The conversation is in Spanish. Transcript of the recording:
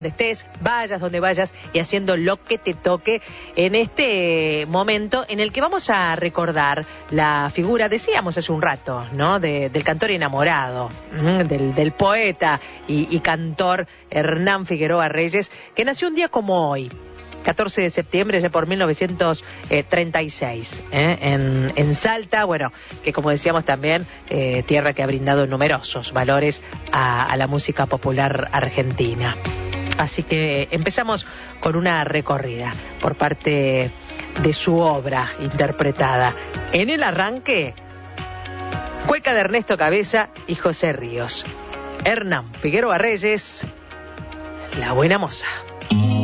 estés, vayas donde vayas y haciendo lo que te toque en este momento en el que vamos a recordar la figura, decíamos hace un rato, ¿no? Del cantor enamorado, del poeta y cantor Hernán Figueroa Reyes, que nació un día como hoy, 14 de septiembre ya por 1936, en Salta, bueno, que como decíamos también, tierra que ha brindado numerosos valores a la música popular argentina. Así que empezamos con una recorrida por parte de su obra interpretada. En el arranque, cueca de Ernesto Cabeza y José Ríos. Hernán Figueroa Reyes, La Buena Moza.